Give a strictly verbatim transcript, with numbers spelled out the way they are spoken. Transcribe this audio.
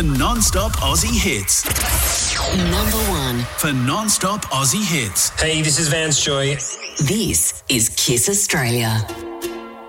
for non-stop Aussie hits. Number one. For non-stop Aussie hits. Hey, this is Vance Joy. This is Kiss Australia.